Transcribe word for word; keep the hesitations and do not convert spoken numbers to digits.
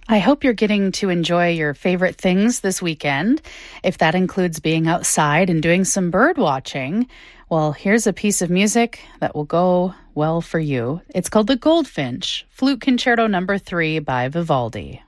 I hope you're getting to enjoy your favorite things this weekend. If that includes being outside and doing some bird watching, well, here's a piece of music that will go well for you. It's called The Goldfinch, Flute Concerto Number three by Vivaldi.